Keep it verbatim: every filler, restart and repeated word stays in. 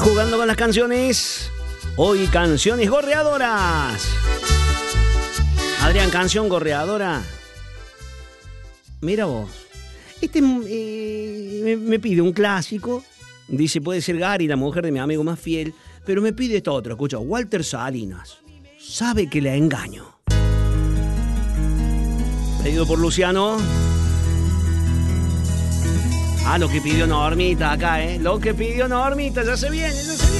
Jugando con las canciones. Hoy canciones gorreadoras. Adrián, canción gorreadora. Mira vos. Este eh, me, me pide un clásico. Dice, puede ser Gary, la mujer de mi amigo más fiel. Pero me pide esto otro. Escucha, Walter Salinas. Sabe que la engaño. Pedido por Luciano. Ah, lo que pidió Normita acá, ¿eh? Lo que pidió Normita, ya se viene, ya se viene.